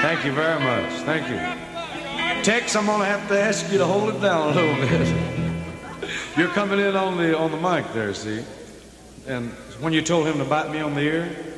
Thank you very much. Thank you. Tex, I'm gonna have to ask you to hold it down a little bit. You're coming in on the mic there, see? And when you told him to bite me on the ear,